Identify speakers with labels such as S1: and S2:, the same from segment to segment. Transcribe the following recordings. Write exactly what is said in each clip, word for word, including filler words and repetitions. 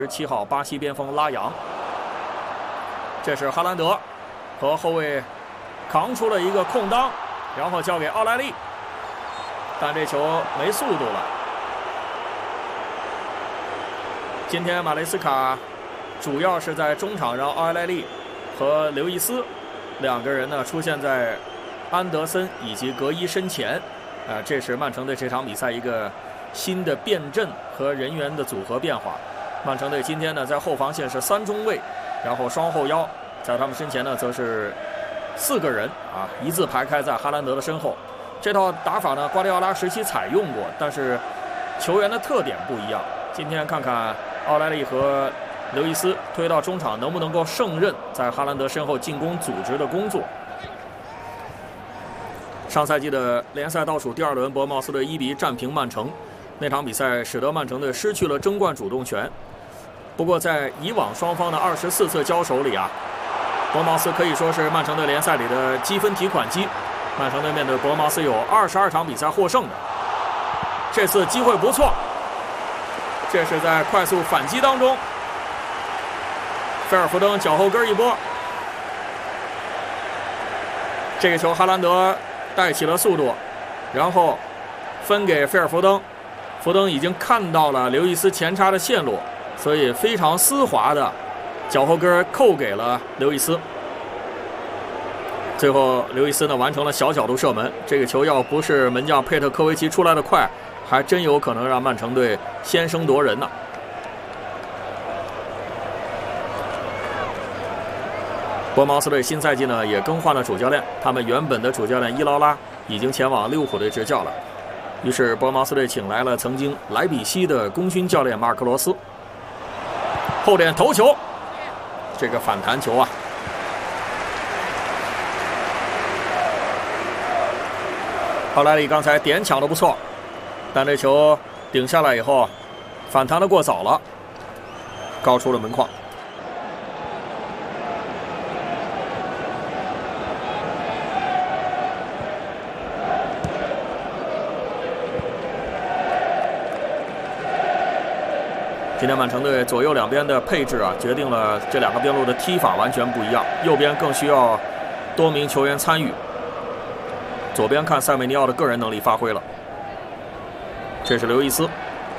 S1: 十七号巴西边锋拉扬，这是哈兰德和后卫扛出了一个空当，然后交给奥莱利，但这球没速度了。今天马雷斯卡主要是在中场让奥莱利和刘易斯两个人呢出现在安德森以及格伊身前，啊、呃，这是曼城队这场比赛一个新的变阵和人员的组合变化。曼城队今天呢，在后防线是三中卫，然后双后腰，在他们身前呢，则是四个人啊，一字排开在哈兰德的身后。这套打法呢，瓜迪奥拉时期采用过，但是球员的特点不一样。今天看看奥莱利和刘易斯推到中场能不能够胜任在哈兰德身后进攻组织的工作。上赛季的联赛倒数第二轮，伯恩茅斯队一比一战平曼城，那场比赛使得曼城队失去了争冠主动权。不过在以往双方的二十四次交手里啊，伯恩茅斯可以说是曼城队联赛里的积分提款机。曼城队面对伯恩茅斯有二十二场比赛获胜的，这次机会不错，这是在快速反击当中，菲尔福登脚后跟一拨，这个球哈兰德带起了速度，然后分给菲尔福登，福登已经看到了刘易斯前插的线路，所以非常丝滑的脚后跟扣给了刘易斯。最后刘易斯呢完成了小角度射门，这个球要不是门将佩特科维奇出来的快，还真有可能让曼城队先声夺人呢。伯恩茅斯队新赛季呢也更换了主教练，他们原本的主教练伊劳拉已经前往利物浦队执教了，于是伯恩茅斯队请来了曾经莱比锡的功勋教练马尔克罗斯。后点头球，这个反弹球啊，奥莱利刚才点抢的不错，但这球顶下来以后反弹的过早了，高出了门框。今天曼城队左右两边的配置啊，决定了这两个边路的踢法完全不一样。右边更需要多名球员参与，左边看塞梅尼奥的个人能力发挥了。这是刘易斯，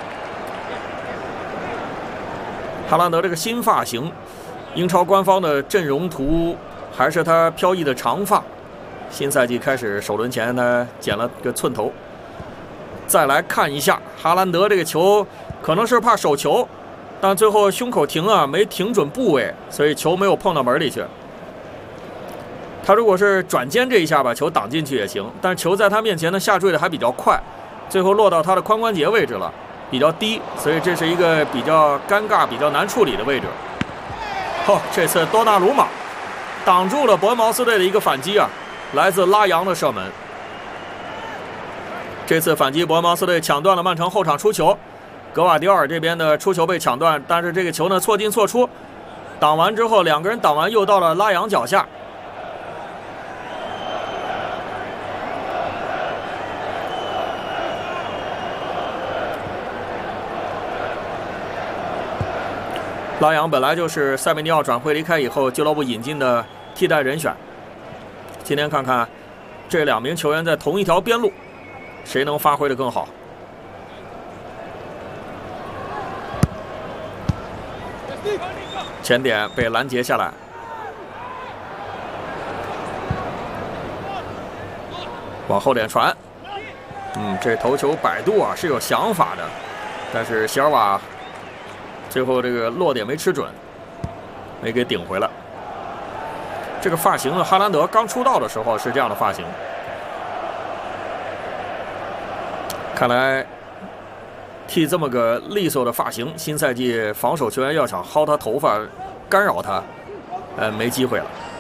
S1: 哈兰德这个新发型，英超官方的阵容图还是他飘逸的长发。新赛季开始首轮前他剪了个寸头。再来看一下哈兰德这个球，可能是怕手球，但最后胸口停啊，没停准部位，所以球没有碰到门里去。他如果是转肩这一下把球挡进去也行，但球在他面前呢下坠的还比较快，最后落到他的髋关节位置了，比较低，所以这是一个比较尴尬、比较难处理的位置。哦，这次多纳鲁马挡住了伯恩茅斯队的一个反击啊，来自拉扬的射门。这次反击，伯恩茅斯队抢断了曼城后场出球，格瓦迪奥尔这边的出球被抢断，但是这个球呢错进错出，挡完之后两个人挡完又到了拉扬脚下。拉扬本来就是塞梅尼奥转会离开以后俱乐部引进的替代人选，今天看看这两名球员在同一条边路，谁能发挥得更好？前点被拦截下来，往后点传，嗯，这头球摆渡啊是有想法的，但是席尔瓦最后这个落点没吃准，没给顶回来。这个发型呢，哈兰德刚出道的时候是这样的发型。看来剃这么个利索的发型，新赛季防守球员要想薅他头发干扰他，呃，没机会了。